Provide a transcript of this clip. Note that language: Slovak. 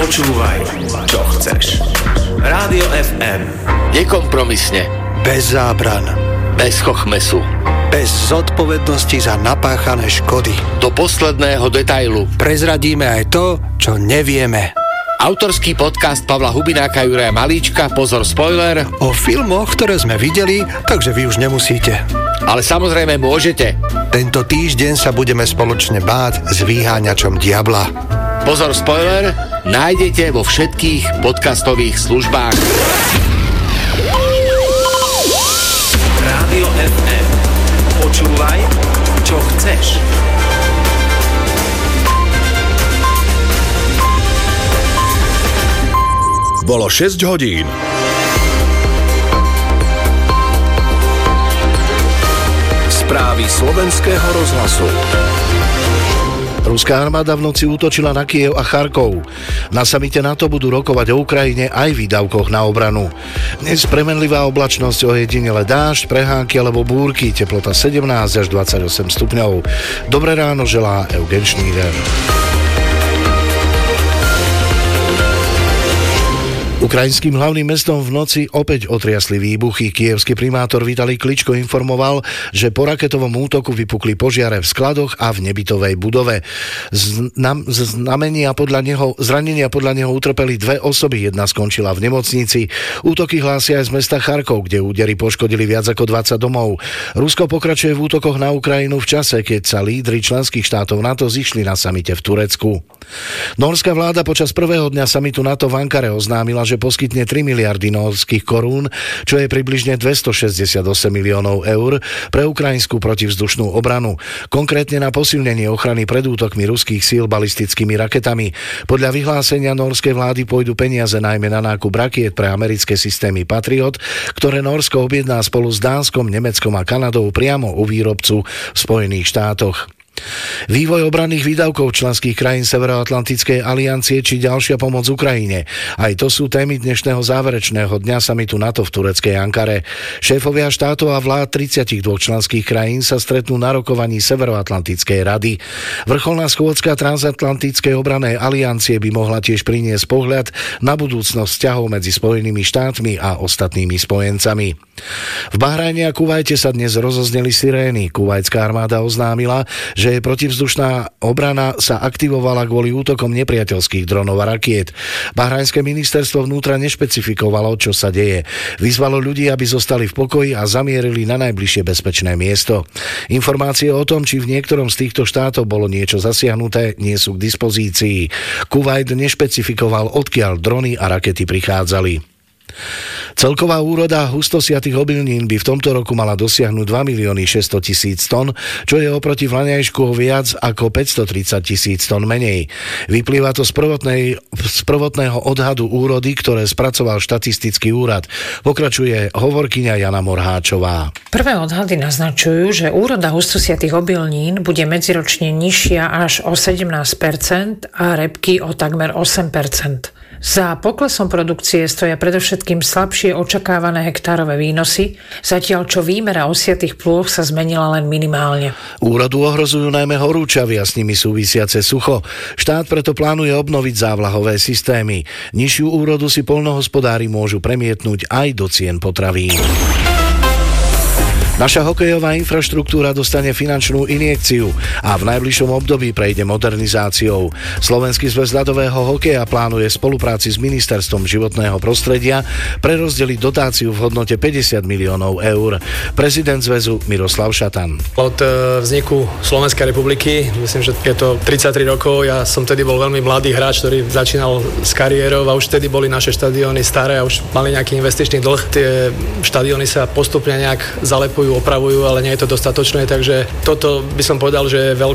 Počúvaj, čo chceš. Rádio FM. Nekompromisne. Bez zábran. Bez chochmesu. Bez zodpovednosti za napáchané škody. Do posledného detailu. Prezradíme aj to, čo nevieme. Autorský podcast Pavla Hubináka, Juraja Malíčka, pozor spoiler, o filmoch, ktoré sme videli, takže vy už nemusíte. ale samozrejme môžete. Tento týždeň sa budeme spoločne báť s vyháňačom diabla. Pozor spoiler, nájdete vo všetkých podcastových službách. Rádio FM. Počúvaj, čo chceš. Bolo 6 hodín. Správy slovenského rozhlasu. Ruská armáda v noci útočila na Kyjev a Charkov. Na samite NATO budú rokovať o Ukrajine aj výdavkoch na obranu. Dnes premenlivá oblačnosť, ojedinele dážď, prehánky alebo búrky, teplota 17 až 28 stupňov. Dobré ráno želá Eugen Schneider. Ukrajinským hlavným mestom v noci opäť otriasli výbuchy. Kyjevský primátor Vitalij Kličko informoval, že po raketovom útoku vypukli požiare v skladoch a v nebytovej budove. Zranenia podľa neho utrpeli 2 osoby, jedna skončila v nemocnici. Útoky hlásia aj z mesta Charkov, kde údery poškodili viac ako 20 domov. Rusko pokračuje v útokoch na Ukrajinu v čase, keď sa lídri členských štátov NATO zišli na samite v Turecku. Norská vláda počas prvého dňa samitu NATO v Ankare oznámila, že poskytne 3 miliardy norských korún, čo je približne 268 miliónov eur pre ukrajinskú protivzdušnú obranu. Konkrétne na posilnenie ochrany pred útokmi ruských síl balistickými raketami. Podľa vyhlásenia norskej vlády pôjdu peniaze najmä na nákup rakiet pre americké systémy Patriot, ktoré Norsko objedná spolu s Dánskom, Nemeckom a Kanadou priamo u výrobcu v Spojených štátoch. Vývoj obranných výdavkov členských krajín Severoatlantickej aliancie či ďalšia pomoc Ukrajine. Aj to sú témy dnešného záverečného dňa samitu NATO v tureckej Ankare. Šéfovia štátov a vlád 32 členských krajín sa stretnú na rokovaní Severoatlantickej rady. Vrcholná schôdzka transatlantickej obrannej aliancie by mohla tiež priniesť pohľad na budúcnosť vzťahov medzi Spojenými štátmi a ostatnými spojencami. V Bahrajne a Kuvajte sa dnes rozozneli sirény. Kuvajtská armáda oznámila, že jej protivzdušná obrana sa aktivovala kvôli útokom nepriateľských dronov a rakiet. Bahrajnské ministerstvo vnútra nešpecifikovalo, čo sa deje. Vyzvalo ľudí, aby zostali v pokoji a zamierili na najbližšie bezpečné miesto. Informácie o tom, či v niektorom z týchto štátov bolo niečo zasiahnuté, nie sú k dispozícii. Kuvajt nešpecifikoval, odkiaľ drony a rakety prichádzali. Celková úroda hustosiatých obilnín by v tomto roku mala dosiahnuť 2 600 000 tón, čo je oproti vlaňajšku o viac ako 530 000 tón menej. Vyplýva to z prvotného odhadu úrody, ktoré spracoval štatistický úrad. Pokračuje hovorkyňa Jana Morháčová. Prvé odhady naznačujú, že úroda hustosiatých obilnín bude medziročne nižšia až o 17% a repky o takmer 8%. Za poklesom produkcie stoja predovšetkým slabšie očakávané hektárové výnosy, zatiaľ čo výmera osiatých plôch sa zmenila len minimálne. Úrodu ohrozujú najmä horúčavy a s nimi súvisiace sucho. Štát preto plánuje obnoviť závlahové systémy. Nižšiu úrodu si poľnohospodári môžu premietnúť aj do cien potravín. Naša hokejová infraštruktúra dostane finančnú injekciu a v najbližšom období prejde modernizáciou. Slovenský zväz ľadového hokeja plánuje v spolupráci s Ministerstvom životného prostredia prerozdeliť dotáciu v hodnote 50 miliónov eur. Prezident zväzu Miroslav Šatan. Od vzniku Slovenskej republiky, myslím, že je to 33 rokov, ja som tedy bol veľmi mladý hráč, ktorý začínal s kariérou a už vtedy boli naše štadióny staré a už mali nejaký investičný dlh. Tie štadióny sa postupne nejak zalepujú, opravujú, ale nie je to dostatočné, takže toto by som povedal, že je